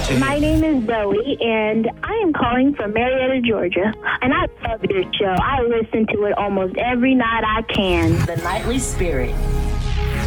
My name is Zoe, and I am calling from Marietta, Georgia. And I love your show. I listen to it almost every night I can. The Nightly Spirit